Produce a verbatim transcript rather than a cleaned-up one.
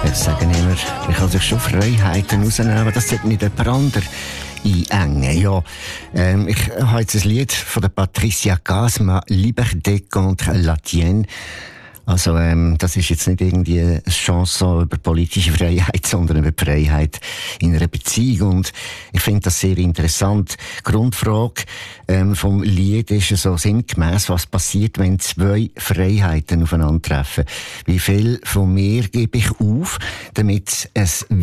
Ich sage immer, ich kann sich schon Freiheiten rausnehmen, aber das sollte nicht jemand anderes einengen. Ja, ähm, ich habe jetzt ein Lied von der Patricia Cass, «Ma liberté contre la tienne». Also ähm, das ist jetzt nicht irgendwie eine Chanson über politische Freiheit, sondern über die Freiheit in einer Beziehung. Und ich finde das sehr interessant. Die Grundfrage ähm, vom Lied ist so sinngemäss, was passiert, wenn zwei Freiheiten aufeinandertreffen. Wie viel von mir gebe ich auf, damit es